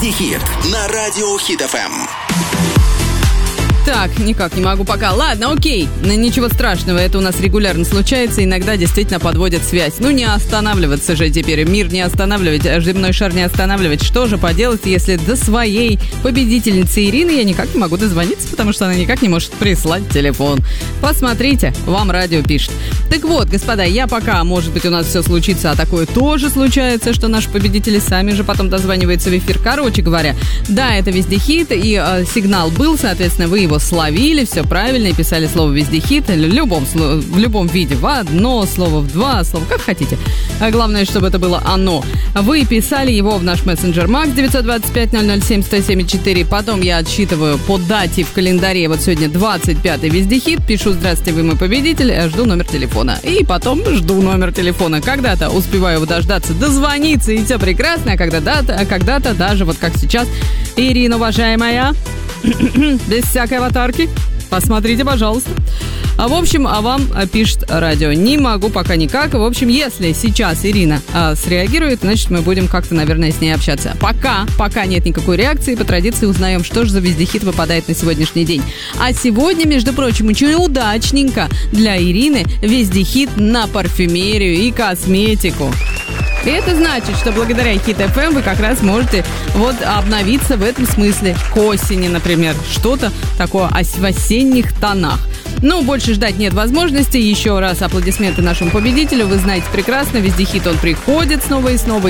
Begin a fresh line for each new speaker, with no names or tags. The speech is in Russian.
Вездехит на радио Хит ФМ.
Так, никак не могу пока. Ладно, окей. Ничего страшного, это у нас регулярно случается. Иногда действительно подводят связь. Ну, не останавливаться же теперь. Мир не останавливать, земной шар не останавливать. Что же поделать, если до своей победительницы Ирины я никак не могу дозвониться, потому что она никак не может прислать телефон. Посмотрите, вам радио пишет. Так вот, господа, я пока, может быть, у нас все случится, а такое тоже случается, что наши победители сами же потом дозваниваются в эфир. Короче говоря, да, это Вездехит, и сигнал был, соответственно, вы его словили, все правильно, и писали слово «Вездехит» в любом виде, в одно слово, в два слова, как хотите. А главное, чтобы это было оно. Вы писали его в наш мессенджер Макс 925-007-107-4. Потом я отсчитываю по дате в календаре. Вот сегодня 25-й Вездехит. Пишу «Здравствуйте, вы мой победитель», жду номер телефона. И потом жду номер телефона. Когда-то успеваю его дождаться, дозвониться, и все прекрасно, а когда-то даже вот как сейчас. Ирина, уважаемая, без всякой аватарки, посмотрите, пожалуйста. В общем, а вам пишет радио. Не могу пока никак. В общем, если сейчас Ирина среагирует, значит, мы будем как-то, наверное, с ней общаться. Пока нет никакой реакции. По традиции узнаем, что же за Вездехит выпадает на сегодняшний день. А сегодня, между прочим, очень удачненько для Ирины Вездехит на парфюмерию и косметику. И это значит, что благодаря Хит ФМ вы как раз можете вот обновиться в этом смысле к осени, например. Что-то такое в осенних тонах. Ну, больше ждать нет возможности. Еще раз аплодисменты нашему победителю. Вы знаете прекрасно, Вездехит он приходит снова и снова.